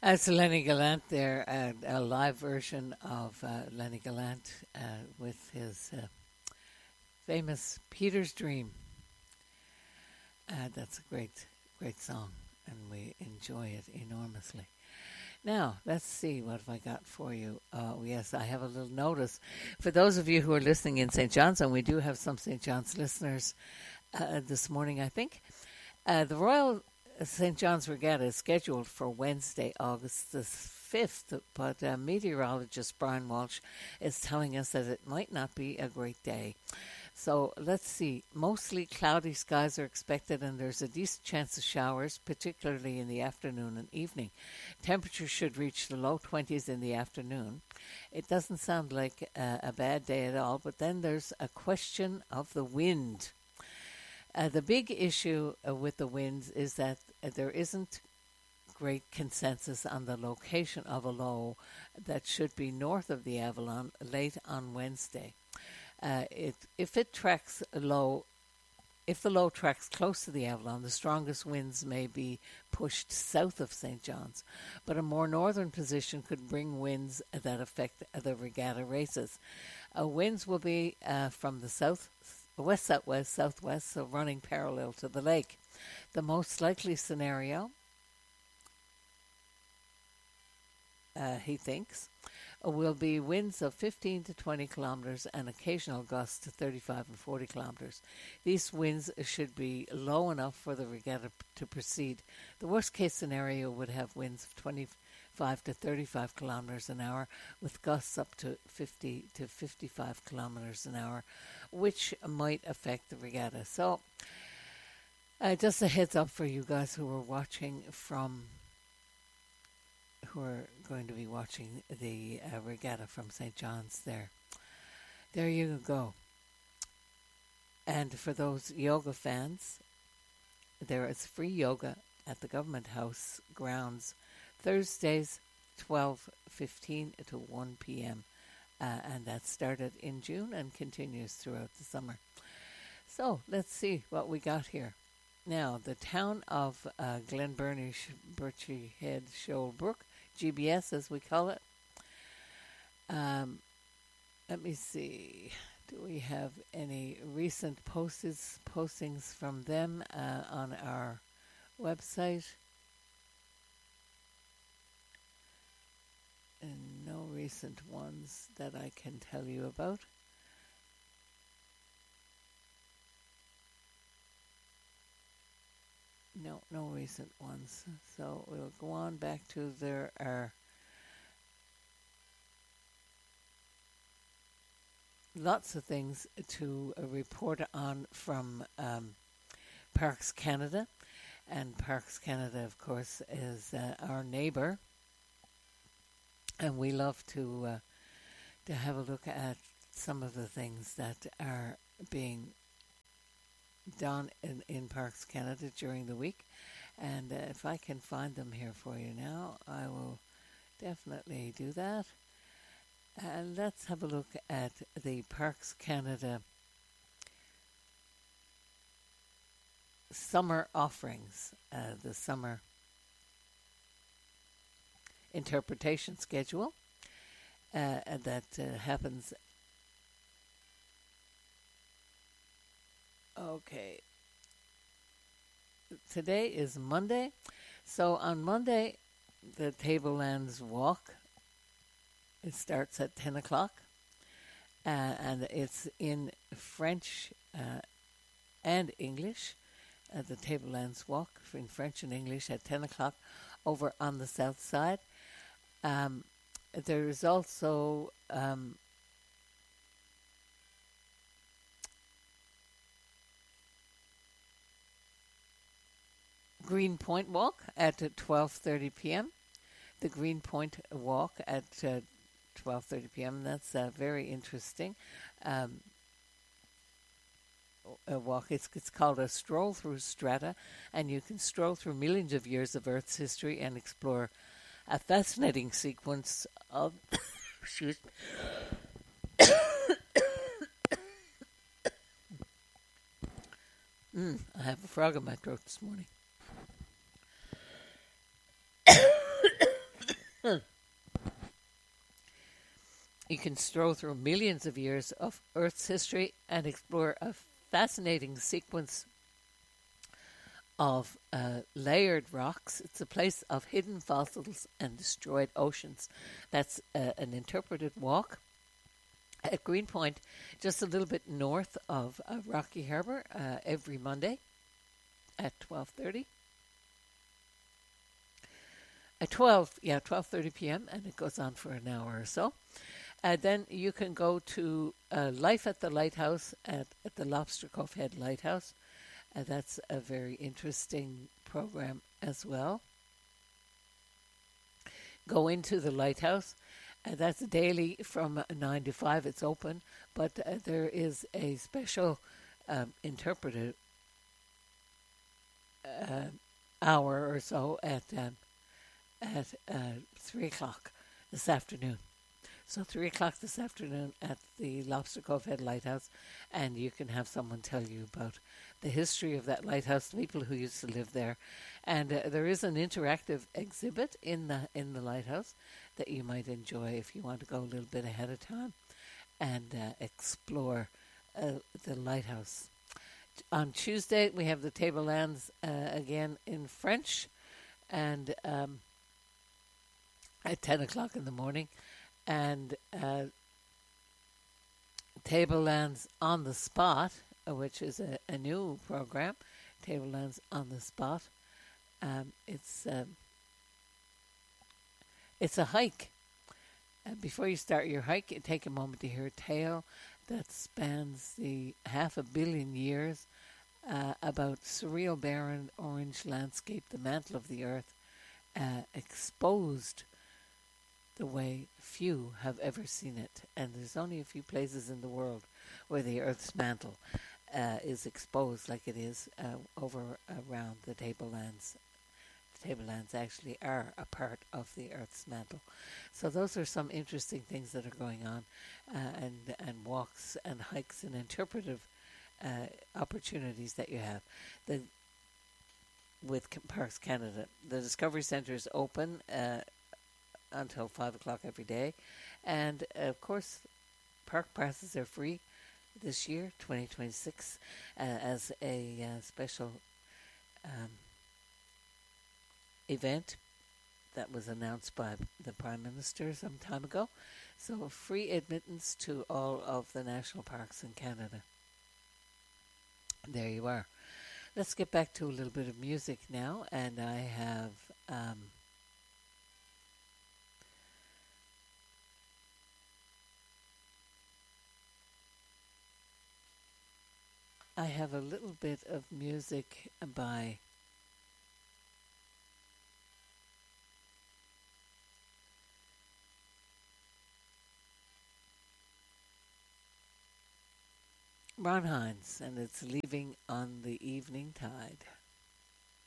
That's Lenny Gallant there, a live version of Lenny Gallant with his famous Peter's Dream. That's a great song, and we enjoy it enormously. Now, let's see what have I got for you. Yes, I have a little notice. For those of you who are listening in St. John's, and we do have some St. John's listeners this morning, I think, the Royal St. John's Regatta is scheduled for Wednesday, August the 5th, but meteorologist Brian Walsh is telling us that it might not be a great day. So let's see. Mostly cloudy skies are expected, and there's a decent chance of showers, particularly in the afternoon and evening. Temperatures should reach the low 20s in the afternoon. It doesn't sound like a bad day at all, but then there's a question of the wind. The big issue with the winds is that there isn't great consensus on the location of a low that should be north of the Avalon late on Wednesday. If the low tracks close to the Avalon, the strongest winds may be pushed south of St. John's, but a more northern position could bring winds that affect the regatta races. Winds will be from the west, southwest, southwest, so running parallel to the lake. The most likely scenario, he thinks, will be winds of 15 to 20 kilometers and occasional gusts to 35 and 40 kilometers. These winds should be low enough for the regatta to proceed. The worst case scenario would have winds of 25 to 35 kilometers an hour with gusts up to 50 to 55 kilometers an hour, which might affect the regatta. So just a heads up for you guys who are watching who are going to be watching the regatta from St. John's there. There you go. And for those yoga fans, there is free yoga at the Government House grounds Thursdays 12:15 to 1 p.m. And that started in June and continues throughout the summer. So let's see what we got here. Now, the town of Glenburnie, Birchy Head, Shoalbrook, GBS as we call it. Let me see. Do we have any recent postings from them on our website? And no recent ones that I can tell you about. No recent ones. So we'll go on back to there are lots of things to report on from Parks Canada. And Parks Canada, of course, is our neighbour. And we love to have a look at some of the things that are being done in Parks Canada during the week. And if I can find them here for you now, I will definitely do that. And let's have a look at the Parks Canada summer offerings, the summer interpretation schedule that happens. Okay. Today is Monday. So on Monday, the Tablelands Walk, it starts at 10 o'clock. And it's in French and English. The Tablelands Walk in French and English at 10 o'clock over on the south side. There is also Greenpoint Walk at 12:30 p.m. The Greenpoint Walk at 12:30 p.m. That's very interesting. A walk. It's called a stroll through strata, and you can stroll through millions of years of Earth's history and explore a fascinating sequence of excuse I have a frog in my throat this morning. You can stroll through millions of years of Earth's history and explore a fascinating sequence of layered rocks. It's a place of hidden fossils and destroyed oceans. That's an interpreted walk at Greenpoint, just a little bit north of Rocky Harbour, every Monday at 12:30. At 12:30 p.m. and it goes on for an hour or so. Then you can go to Life at the Lighthouse at the Lobster Cove Head Lighthouse. That's a very interesting program as well. Go into the lighthouse. That's daily from 9 to 5. It's open, but there is a special interpreted uh, hour or so at 3 o'clock this afternoon. So 3 o'clock this afternoon at the Lobster Cove Head Lighthouse, and you can have someone tell you about the history of that lighthouse, the people who used to live there, and there is an interactive exhibit in the lighthouse that you might enjoy if you want to go a little bit ahead of time and explore the lighthouse. On Tuesday we have the Tablelands again in French, and at 10 o'clock in the morning. And Tablelands on the Spot, which is a new program, Tablelands on the Spot. It's a hike. Before you start your hike, you take a moment to hear a tale that spans the 500 million years about surreal, barren, orange landscape, the mantle of the earth, exposed the way few have ever seen it. And there's only a few places in the world where the Earth's mantle is exposed like it is over around the Tablelands. The Tablelands actually are a part of the Earth's mantle. So those are some interesting things that are going on, and walks and hikes and interpretive opportunities that you have. With Parks Canada, the Discovery Centre is open until 5 o'clock every day. And of course, park passes are free this year, 2026, as a special event that was announced by the Prime Minister some time ago. So, free admittance to all of the national parks in Canada. There you are. Let's get back to a little bit of music now, and I have a little bit of music by Ron Hines, and it's Leaving on the Evening Tide.